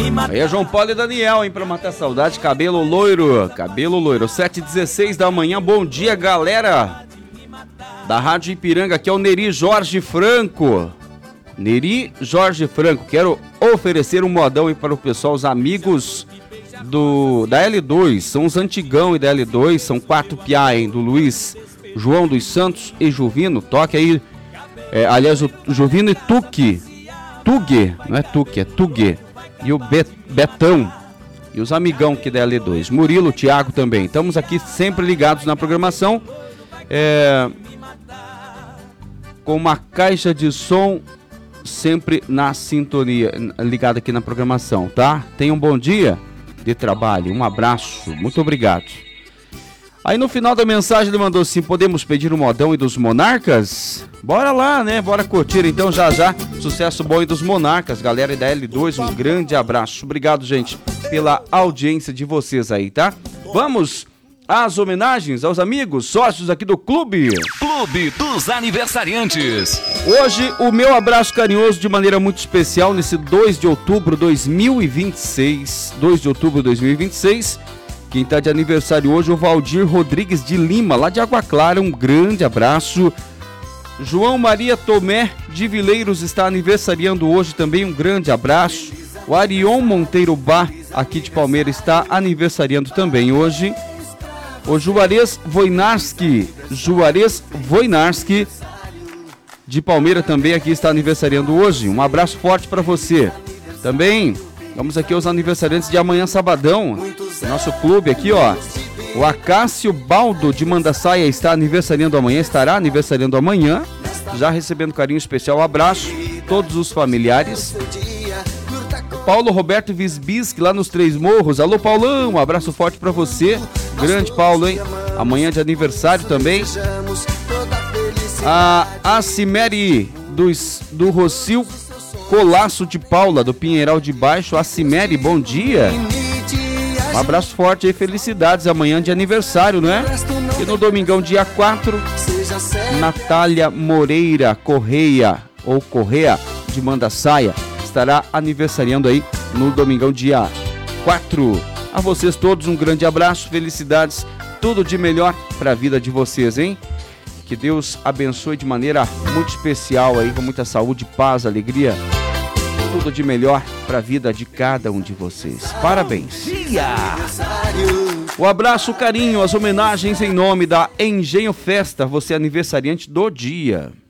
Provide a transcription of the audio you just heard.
Aí é João Paulo e Daniel, hein, pra matar a saudade, cabelo loiro, 7h16 da manhã, bom dia, galera da Rádio Ipiranga, aqui é o Neri Jorge Franco, quero oferecer um modão aí para o pessoal, os amigos da L2, são os antigão e da L2, são 4 piá, hein, do Luiz, João dos Santos e Juvino, toque aí, aliás, o Juvino e Tugue, não é Tuque, é Tugue, e o Betão, e os amigão que da L2, Murilo, Thiago também, estamos aqui sempre ligados na programação, com uma caixa de som sempre na sintonia, ligado aqui na programação, tá? Tenha um bom dia de trabalho, um abraço, muito obrigado. Aí no final da mensagem ele mandou assim: podemos pedir o modão e dos Monarcas? Bora lá, né? Bora curtir então já. Sucesso bom e dos Monarcas, galera da L2, um grande abraço. Obrigado, gente, pela audiência de vocês aí, tá? Vamos às homenagens aos amigos, sócios aqui do Clube dos Aniversariantes. Hoje o meu abraço carinhoso de maneira muito especial nesse 2 de outubro de 2026. Quem está de aniversário hoje é o Valdir Rodrigues de Lima, lá de Água Clara, um grande abraço. João Maria Tomé de Vileiros está aniversariando hoje também, um grande abraço. O Arion Monteiro Bar, aqui de Palmeira, está aniversariando também hoje. O Juarez Wojnarski de Palmeira também aqui está aniversariando hoje. Um abraço forte para você. Também vamos aqui aos aniversariantes de amanhã, sabadão. Nosso clube aqui, ó. O Acácio Baldo de Mandaçaia estará aniversariando amanhã. Já recebendo carinho especial, abraço. Todos os familiares. Paulo Roberto Visbisque, lá nos Três Morros. Alô, Paulão, um abraço forte pra você. Grande Paulo, hein? Amanhã de aniversário também. A Acimere do Rocio Colasso de Paula, do Pinheiral de Baixo. Acimere, bom dia. Um abraço forte aí, felicidades. Amanhã de aniversário, né? E no domingão, dia 4, Natália Moreira Correia de Mandaçaia estará aniversariando aí no domingão, dia 4. A vocês todos um grande abraço, felicidades, tudo de melhor para a vida de vocês, hein? Que Deus abençoe de maneira muito especial aí, com muita saúde, paz, alegria, tudo de melhor para a vida de cada um de vocês. Parabéns! O abraço, o carinho, as homenagens em nome da Engenho Festa, você é aniversariante do dia.